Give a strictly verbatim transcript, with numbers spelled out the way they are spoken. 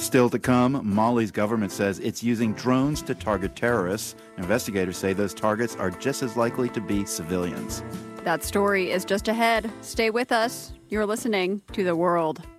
Still to come, Mali's government says it's using drones to target terrorists. Investigators say those targets are just as likely to be civilians. That story is just ahead. Stay with us. You're listening to The World.